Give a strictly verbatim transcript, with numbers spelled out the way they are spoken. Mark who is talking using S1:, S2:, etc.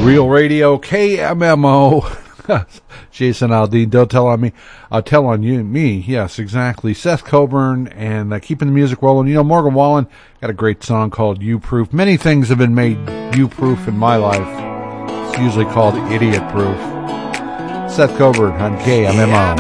S1: Real Radio, K M M O. Jason Aldean, don't tell on me. I'll tell on you, me. Yes, exactly. Seth Coburn and uh, keeping the music rolling. You know, Morgan Wallen got a great song called You Proof. Many things have been made You Proof in my life. It's usually called Idiot Proof. Seth Coburn on K M M O.